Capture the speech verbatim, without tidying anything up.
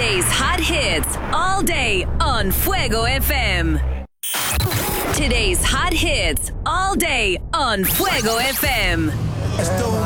Today's hot hits all day on Fuego F M. Today's hot hits all day on Fuego F M. Esto